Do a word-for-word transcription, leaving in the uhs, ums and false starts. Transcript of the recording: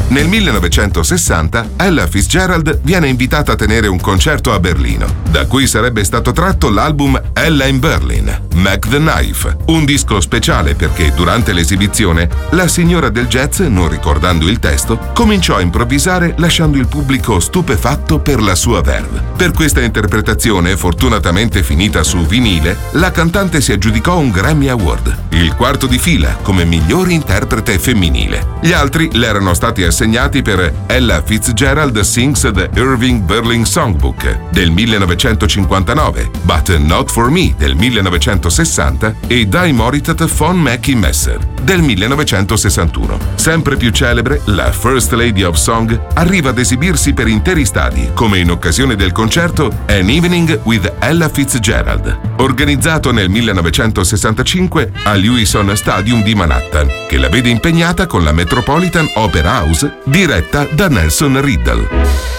Nel millenovecentosessanta Ella Fitzgerald viene invitata a tenere un concerto a Berlino, da cui sarebbe stato tratto l'album Ella in Berlin, Mac the Knife, un disco speciale perché durante l'esibizione la signora del jazz, non ricordando il testo, cominciò a improvvisare lasciando il pubblico stupefatto per la sua verve. Per questa interpretazione, fortunatamente finita su vinile, la cantante si aggiudicò un Grammy Award, il quarto di fila come miglior interprete femminile. Gli altri le erano stati assegnati per Ella Fitzgerald Sings the Irving Berlin Songbook del millenovecentocinquantanove, But Not For Me del millenovecentosessanta e Die Moritat von Mackie Messer del millenovecentosessantuno. Sempre più celebre, la First Lady of Song arriva ad esibirsi per interi stadi, come in occasione del concerto An Evening with Ella Fitzgerald, organizzato nel millenovecentosessantacinque all'Uison Stadium di Manhattan, che la vede impegnata con la Metropolitan Opera House diretta da Nelson Riddle.